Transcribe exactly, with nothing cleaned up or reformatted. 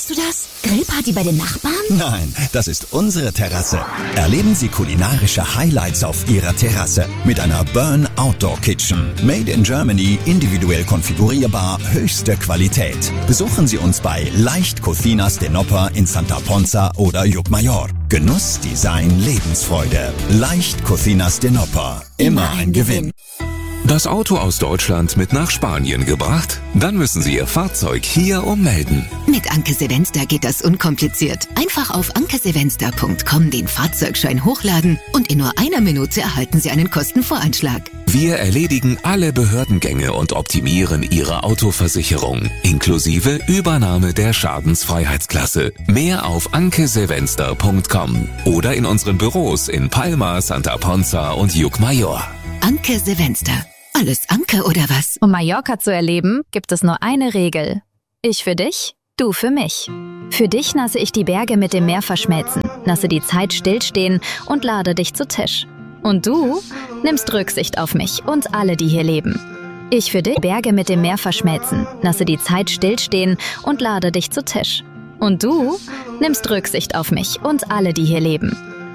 Du das? Grillparty bei den Nachbarn? Nein, das ist unsere Terrasse. Erleben Sie kulinarische Highlights auf Ihrer Terrasse mit einer Burn Outdoor Kitchen. Made in Germany, individuell konfigurierbar, höchste Qualität. Besuchen Sie uns bei Leicht Cocinas de Nopper in Santa Ponza oder Llucmajor. Genuss, Design, Lebensfreude. Leicht Cocinas de Nopper. Immer ein Gewinn. Das Auto aus Deutschland mit nach Spanien gebracht? Dann müssen Sie Ihr Fahrzeug hier ummelden. Mit Anke Sevenster geht das unkompliziert. Einfach auf anke sevenster punkt com den Fahrzeugschein hochladen und in nur einer Minute erhalten Sie einen Kostenvoranschlag. Wir erledigen alle Behördengänge und optimieren Ihre Autoversicherung, inklusive Übernahme der Schadensfreiheitsklasse. Mehr auf anke sevenster punkt com oder in unseren Büros in Palma, Santa Ponza und Llucmajor. Anke Sevenster. Alles Anke oder was? Um Mallorca zu erleben, gibt es nur eine Regel. Ich für dich, du für mich. Für dich lasse ich die Berge mit dem Meer verschmelzen, lasse die Zeit stillstehen und lade dich zu Tisch. Und du nimmst Rücksicht auf mich und alle, die hier leben. Ich für dich Berge mit dem Meer verschmelzen, lasse die Zeit stillstehen und lade dich zu Tisch. Und du nimmst Rücksicht auf mich und alle, die hier leben.